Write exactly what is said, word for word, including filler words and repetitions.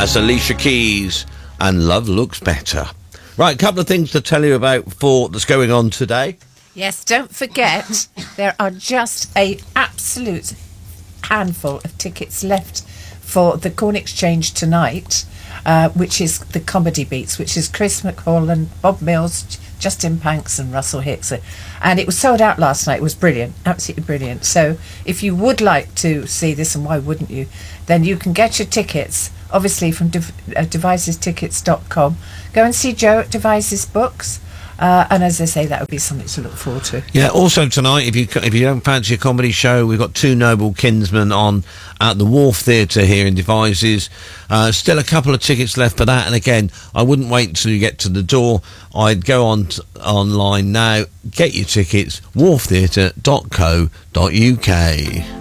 That's Alicia Keys and Love Looks Better. Right, a couple of things to tell you about for that's going on today. Yes, don't forget, there are just a absolute handful of tickets left for the Corn Exchange tonight, uh, which is the Comedy Beats, which is Chris McCall, Bob Mills, Justin Panks and Russell Hicks. And it was sold out last night. It was brilliant, absolutely brilliant. So if you would like to see this, and why wouldn't you, then you can get your tickets, obviously, from dev- uh, devices tickets dot com. Go and see Joe at Devices Books. Uh, and as I say, that would be something to look forward to. Yeah, also tonight, if you if you don't fancy a comedy show, we've got Two Noble Kinsmen on at the Wharf Theatre here in Devizes. Uh, still a couple of tickets left for that, and again, I wouldn't wait until you get to the door. I'd go on t- online now, get your tickets, wharf theatre dot co dot uk.